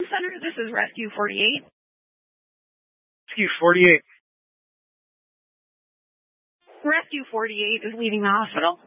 Center. This is Rescue 48. Rescue 48. Rescue 48 is leaving the hospital.